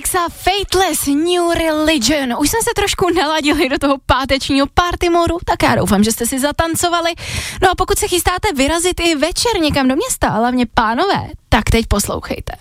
Alexa, Fateless, New Religion. Už jsme se trošku naladili do toho pátečního party modu, tak já doufám, že jste si zatancovali. No a pokud se chystáte vyrazit i večer někam do města, hlavně pánové, tak teď poslouchejte.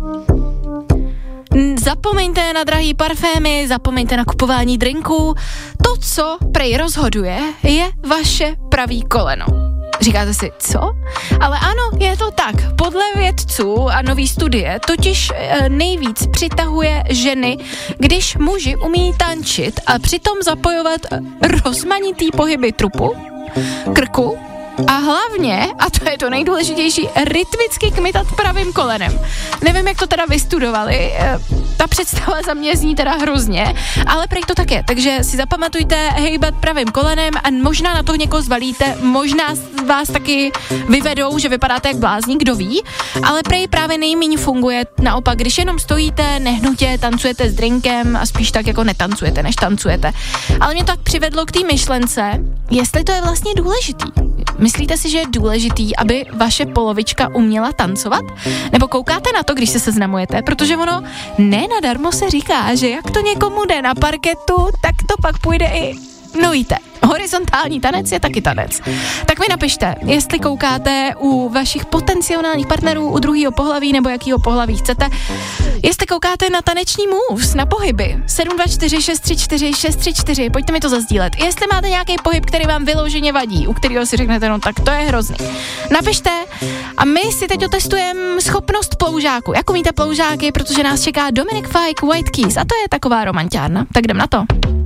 Zapomeňte na drahý parfémy, zapomeňte na kupování drinků. To, co prej rozhoduje, je vaše pravý koleno. Říkáte si, co? Ale ano, je to tak. Podle vědců a nový studie totiž nejvíc přitahuje ženy, když muži umí tančit a přitom zapojovat rozmanitý pohyby trupu, krku a hlavně, a to je to nejdůležitější, rytmicky kmitat pravým kolenem. Nevím, jak to teda vystudovali, ta představa za mě zní teda hrozně, ale prej to tak je, takže si zapamatujte hejbat pravým kolenem a možná na to někoho zvalíte, možná vás taky vyvedou, že vypadáte jak blázní, kdo ví, ale prej právě nejméně funguje naopak, když jenom stojíte, nehnutě, tancujete s drinkem a spíš tak jako netancujete, než tancujete. Ale mě to tak přivedlo k té myšlence, jestli to je vlastně důležitý. Myslíte si, že je důležitý, aby vaše polovička uměla tancovat? Nebo koukáte na to, když se seznamujete? Protože ono ne nadarmo se říká, že jak to někomu jde na parketu, tak to pak půjde i... No víte, horizontální tanec je taky tanec. Tak mi napište, jestli koukáte u vašich potenciálních partnerů, u druhého pohlaví nebo jakýho pohlaví chcete, jestli koukáte na taneční moves, na pohyby. 724 634 634, pojďte mi to zazdílet. Jestli máte nějaký pohyb, který vám vyloženě vadí, u kterého si řeknete, no tak to je hrozný. Napište a my si teď otestujeme schopnost ploužáku. Jak umíte ploužáky, protože nás čeká Dominic Fike, White Keys a to je taková romanťárna. Tak jdem na to.